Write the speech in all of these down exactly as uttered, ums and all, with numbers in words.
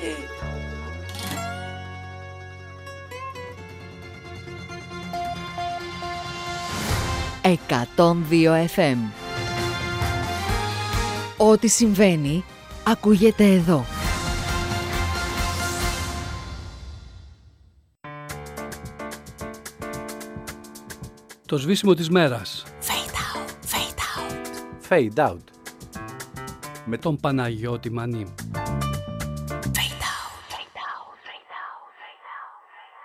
εκατόν δύο εφ εμ. Ό,τι συμβαίνει, ακούγεται εδώ. Το σβήσιμο της μέρας. Fade out, fade out. Fade out. Με τον Παναγιώτη Μανί. Fade out, fade out, fade out, fade out.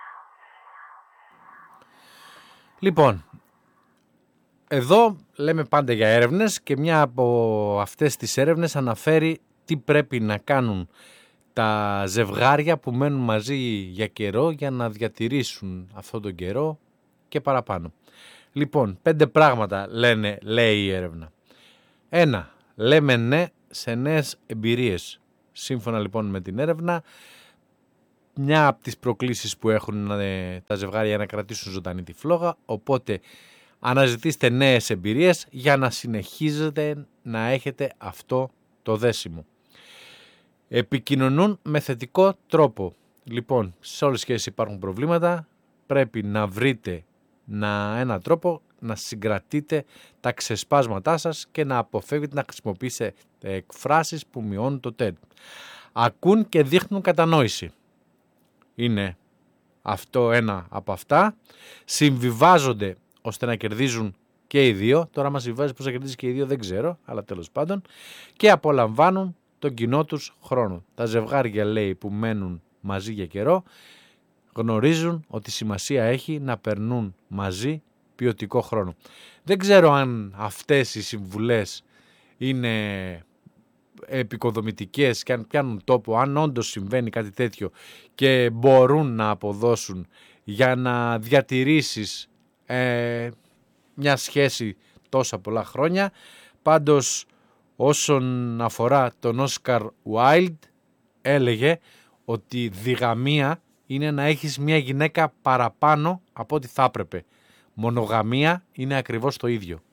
Λοιπόν, εδώ λέμε πάντα για έρευνες και μια από αυτές τις έρευνες αναφέρει τι πρέπει να κάνουν τα ζευγάρια που μένουν μαζί για καιρό για να διατηρήσουν αυτόν τον καιρό και παραπάνω. Λοιπόν, πέντε πράγματα λένε, λέει η έρευνα. Ένα, λέμε ναι σε νέες εμπειρίες. Σύμφωνα λοιπόν με την έρευνα, μια από τις προκλήσεις που έχουν ε, τα ζευγάρια να κρατήσουν ζωντανή τη φλόγα, οπότε αναζητήστε νέες εμπειρίες για να συνεχίζετε να έχετε αυτό το δέσιμο. Επικοινωνούν με θετικό τρόπο. Λοιπόν, σε όλες τις σχέσεις υπάρχουν προβλήματα, πρέπει να βρείτε να, έναν τρόπο να συγκρατείτε τα ξεσπάσματά σας και να αποφεύγετε να χρησιμοποιήσετε εκφράσεις που μειώνουν το τέντ. Ακούν και δείχνουν κατανόηση. Είναι αυτό ένα από αυτά. Συμβιβάζονται ώστε να κερδίζουν και οι δύο. Τώρα μας συμβιβάζει πώς θα κερδίζει και οι δύο δεν ξέρω, αλλά τέλος πάντων. Και απολαμβάνουν τον κοινό τους χρόνο. Τα ζευγάρια, λέει, που μένουν μαζί για καιρό γνωρίζουν ότι σημασία έχει να περνούν μαζί ποιοτικό χρόνο. Δεν ξέρω αν αυτές οι συμβουλές είναι επικοδομητικές και αν πιάνουν τόπο, αν όντως συμβαίνει κάτι τέτοιο και μπορούν να αποδώσουν για να διατηρήσεις ε, μια σχέση τόσα πολλά χρόνια. Πάντως όσον αφορά τον Όσκαρ Wilde, έλεγε ότι διγαμία είναι να έχεις μια γυναίκα παραπάνω από ό,τι θα έπρεπε. Μονογαμία είναι ακριβώς το ίδιο.